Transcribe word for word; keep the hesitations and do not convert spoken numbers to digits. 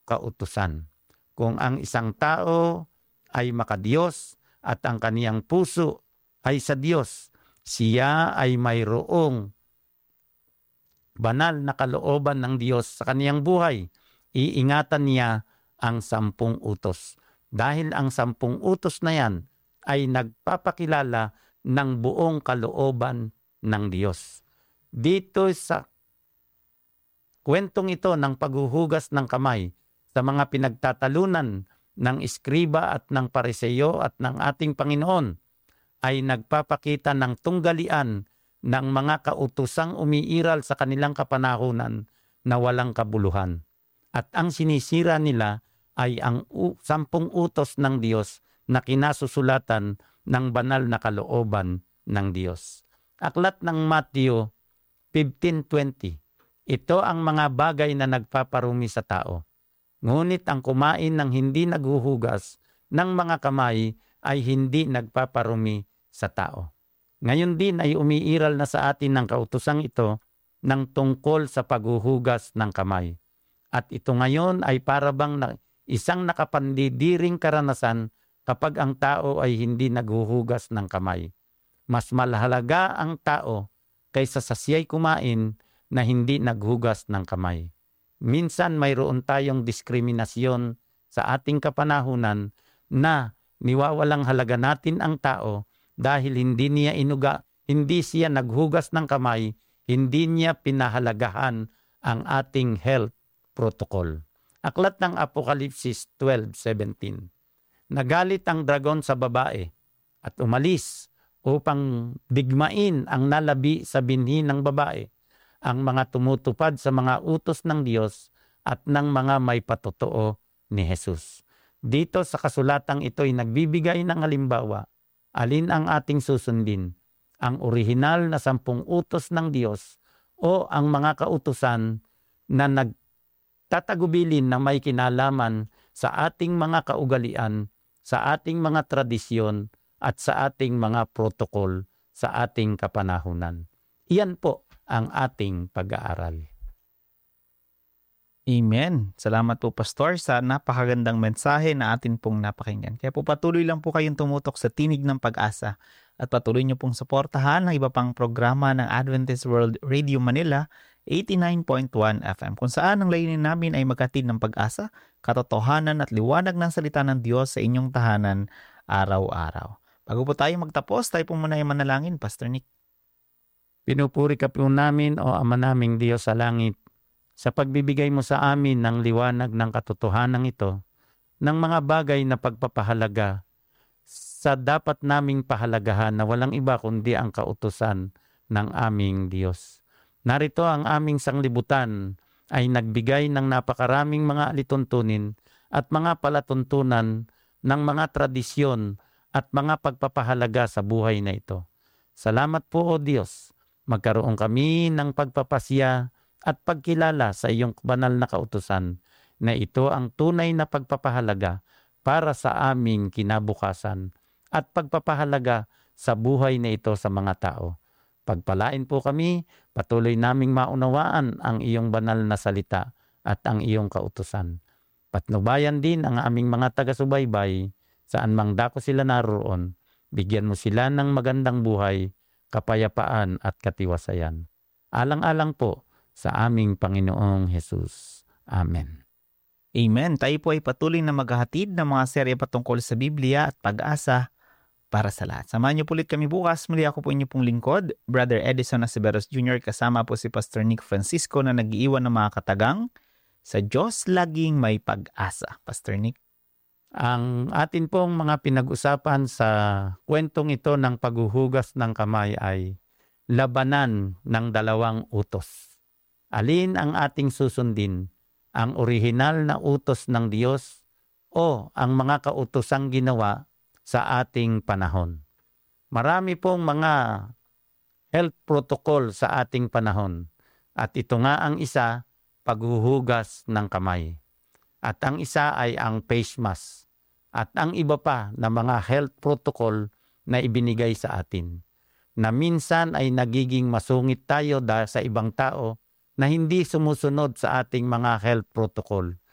kautusan. Kung ang isang tao ay makadiyos at ang kaniyang puso ay sa Diyos, siya ay mayroong banal na kalooban ng Diyos sa kaniyang buhay. Iingatan niya ang sampung utos. Dahil ang sampung utos na yan ay nagpapakilala ng buong kalooban ng Diyos. Dito sa kwentong ito ng paghuhugas ng kamay sa mga pinagtatalunan ng iskriba at ng pariseyo at ng ating Panginoon ay nagpapakita ng tunggalian ng mga kautusang umiiral sa kanilang kapanahunan na walang kabuluhan. At ang sinisira nila ay ang u- sampung utos ng Diyos na kinasusulatan ng banal na kalooban ng Diyos. Aklat ng Matthew fifteen twenty. Ito ang mga bagay na nagpaparumi sa tao. Ngunit ang kumain ng hindi naghuhugas ng mga kamay ay hindi nagpaparumi sa tao. Ngayon din ay umiiral na sa atin ng kautosang ito ng tungkol sa paghuhugas ng kamay. At ito ngayon ay parabang na isang nakapandidiring karanasan kapag ang tao ay hindi naghuhugas ng kamay. Mas mahalaga ang tao kaysa sa siya'y kumain na hindi naghugas ng kamay. Minsan mayroon tayong diskriminasyon sa ating kapanahunan na niwawalang halaga natin ang tao dahil hindi niya inuga, hindi siya naghugas ng kamay, hindi niya pinahalagahan ang ating health protocol. Aklat ng Apokalipsis twelve seventeen. Nagalit ang dragon sa babae at umalis upang digmain ang nalabi sa binhi ng babae, ang mga tumutupad sa mga utos ng Diyos at ng mga may patotoo ni Jesus. Dito sa kasulatang ito ay nagbibigay ng halimbawa, alin ang ating susundin, ang orihinal na sampung utos ng Diyos o ang mga kautusan na nagtatagubilin na may kinalaman sa ating mga kaugalian, sa ating mga tradisyon at sa ating mga protokol sa ating kapanahunan. Iyan po ang ating pag-aaral. Amen. Salamat po, Pastor, sa napakagandang mensahe na atin pong napakinggan. Kaya po patuloy lang po kayong tumutok sa Tinig ng Pag-asa at patuloy niyo pong suportahan ang iba pang programa ng Adventist World Radio Manila eighty-nine point one F M, kung saan ang layunin namin ay maghatid ng pag-asa, katotohanan at liwanag ng salita ng Diyos sa inyong tahanan araw-araw. Bago po tayo magtapos, tayo po muna ay manalangin, Pastor Nick. Pinupuri ka po namin, o Ama naming Diyos sa langit, sa pagbibigay mo sa amin ng liwanag ng katotohanan ito, ng mga bagay na pagpapahalaga sa dapat naming pahalagahan na walang iba kundi ang kautusan ng aming Diyos. Narito ang aming sanglibutan ay nagbigay ng napakaraming mga alituntunin at mga palatuntunan ng mga tradisyon at mga pagpapahalaga sa buhay na ito. Salamat po, O Diyos. Magkaroon kami ng pagpapasya at pagkilala sa iyong banal na kautusan na ito ang tunay na pagpapahalaga para sa aming kinabukasan at pagpapahalaga sa buhay na ito sa mga tao. Pagpalain po kami, patuloy naming maunawaan ang iyong banal na salita at ang iyong kautusan. Patnubayan din ang aming mga taga-subaybay saan mang dako sila naroon. Bigyan mo sila ng magandang buhay, kapayapaan at katiwasayan. Alang-alang po sa aming Panginoong Jesus. Amen. Amen. Tayo po ay patuloy na maghahatid ng mga serye patungkol sa Biblia at pag-asa para sa lahat. Samahan niyo po ulit kami bukas. Muli ako po inyo pong lingkod, Brother Edison Aceveros Junior Kasama po si Pastor Nick Francisco na nag-iiwan ng mga katagang, sa Diyos laging may pag-asa. Pastor Nick. Ang atin pong mga pinag-usapan sa kwentong ito ng paghuhugas ng kamay ay labanan ng dalawang utos. Alin ang ating susundin? Ang orihinal na utos ng Diyos o ang mga kautosang ginawa sa ating panahon? Marami pong mga health protocol sa ating panahon. At ito nga ang isa, paghuhugas ng kamay. At ang isa ay ang face mask. At ang iba pa na mga health protocol na ibinigay sa atin. Na minsan ay nagiging masungit tayo dahil sa ibang tao na hindi sumusunod sa ating mga health protocol.